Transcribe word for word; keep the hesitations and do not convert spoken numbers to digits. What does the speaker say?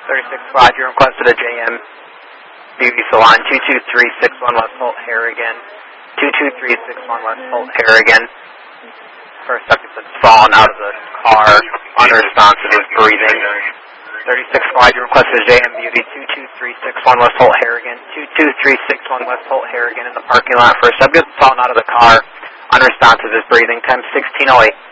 thirty-six five, you're requested a J M Beauty Salon, two two three six one West Holt, Harrigan. two two three six one West Holt, Harrigan. First subject that's fallen out of the car, unresponsive, is breathing. thirty-six five, you requested a J M Beauty, two two three six one West Holt, Harrigan. two two three six one West Holt, Harrigan in the parking lot. First subject that's fallen out of the car, unresponsive, is breathing. Time sixteen oh eight.